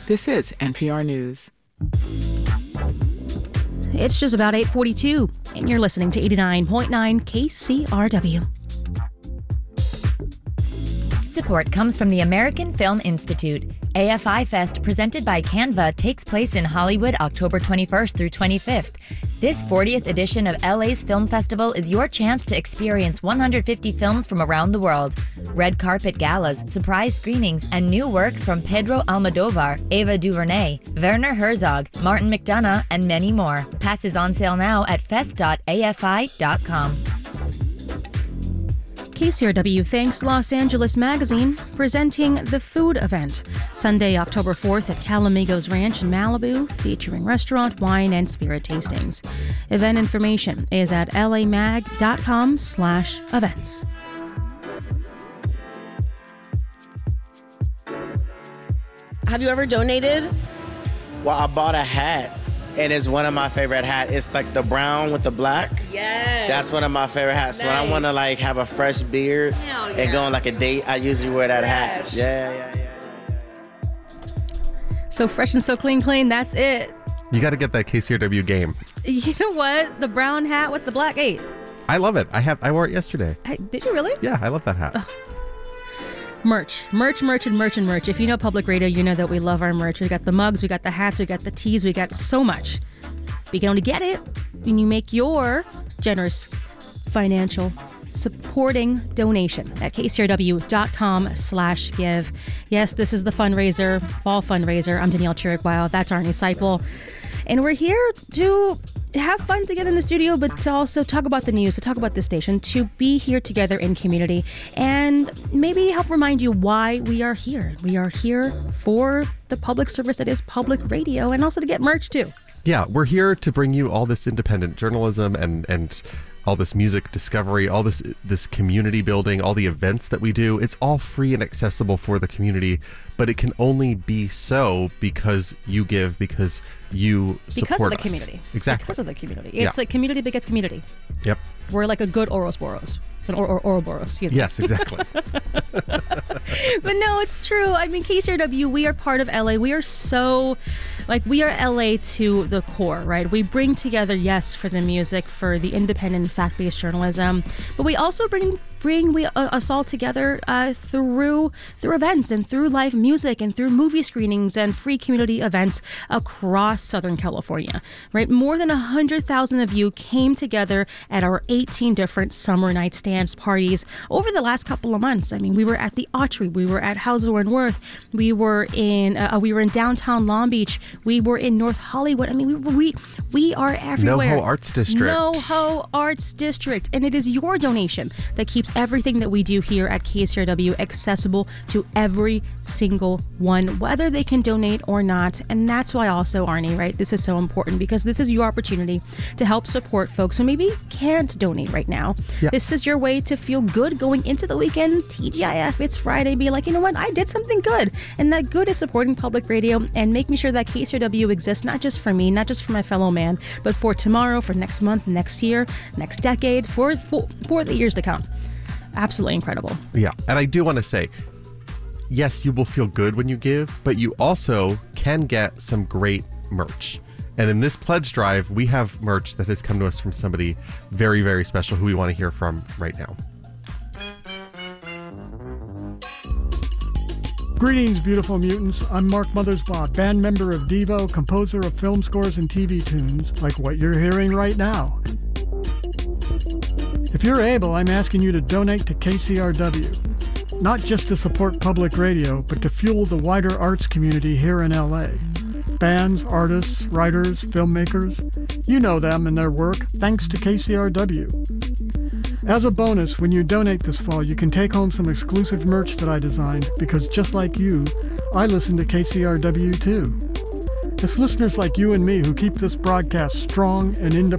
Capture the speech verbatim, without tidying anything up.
This is N P R News. It's just about eight forty-two, and you're listening to eighty-nine point nine K C R W. Support comes from the American Film Institute. A F I Fest, presented by Canva, takes place in Hollywood October twenty-first through twenty-fifth. This fortieth edition of L A's Film Festival is your chance to experience one hundred fifty films from around the world. Red carpet galas, surprise screenings, and new works from Pedro Almodovar, Ava DuVernay, Werner Herzog, Martin McDonagh, and many more. Passes on sale now at fest dot a f i dot com. K C R W thanks Los Angeles Magazine, presenting the food event, Sunday, October fourth at Calamigos Ranch in Malibu, featuring restaurant, wine, and spirit tastings. Event information is at lamag.com slash events. Have you ever donated? Well, I bought a hat, and it's one of my favorite hats. It's like the brown with the black. Yes. That's one of my favorite hats. Nice. When I want to like have a fresh beard Hell yeah. and go on like a date, I usually wear that hat. Fresh. Yeah, yeah, yeah, yeah. So fresh and so clean, clean, that's it. You got to get that K C R W game. You know what? The brown hat with the black eight. I love it. I have. I wore it yesterday. Hey, did you really? Yeah, I love that hat. Merch, merch, merch, and merch, and merch. If you know Public Radio, you know that we love our merch. We got the mugs, we got the hats, we got the tees, we got so much. But you can only get it when you make your generous financial supporting donation at kcrw.com slash give. Yes, this is the fundraiser, fall fundraiser. I'm Danielle Chiricwile. That's Arnie Seipel. And we're here to have fun together in the studio, but to also talk about the news, to talk about this station, to be here together in community, and maybe help remind you why we are here. We are here for the public service that is public radio, and also to get merch too. Yeah, we're here to bring you all this independent journalism and and all this music discovery, all this this community building, all the events that we do. It's all free and accessible for the community, but it can only be so because you give, because you support Because of the us. community. Exactly. Because of the community. It's Yeah. like community begets community. Yep. We're like a good Ouroboros. An or- or- Ouroboros. You know? Yes, exactly. But no, it's true. I mean, K C R W, we are part of L A. We are so, like, we are L A to the core, right? We bring together, yes, for the music, for the independent, fact-based journalism, but we also bring bring we uh, us all together uh, through through events and through live music and through movie screenings and free community events across Southern California, right? More than one hundred thousand of you came together at our eighteen different summer night dance parties over the last couple of months. I mean, we were at the Autry, we were at Hauser and Worth, we were in uh, we were in downtown Long Beach, we were in North Hollywood. I mean, we we we are everywhere. NoHo Arts District. NoHo Arts District, and it is your donation that keeps everything that we do here at K C R W accessible to every single one, whether they can donate or not. And that's why also, Arnie, right, this is so important, because this is your opportunity to help support folks who maybe can't donate right now. Yeah. This is your way to feel good going into the weekend. T G I F, it's Friday, be like, you know what, I did something good. And that good is supporting public radio and making sure that K C R W exists, not just for me, not just for my fellow man, but for tomorrow, for next month, next year, next decade, for for, for the years to come. Absolutely incredible. Yeah, and I do want to say, yes, you will feel good when you give, but you also can get some great merch. And in this pledge drive, we have merch that has come to us from somebody very, very special who we want to hear from right now. Greetings, beautiful mutants. I'm Mark Mothersbaugh, band member of Devo, composer of film scores and T V tunes, like what you're hearing right now. If you're able, I'm asking you to donate to K C R W. Not just to support public radio, but to fuel the wider arts community here in L A. Bands, artists, writers, filmmakers, you know them and their work thanks to K C R W. As a bonus, when you donate this fall, you can take home some exclusive merch that I designed, because just like you, I listen to K C R W too. It's listeners like you and me who keep this broadcast strong and independent.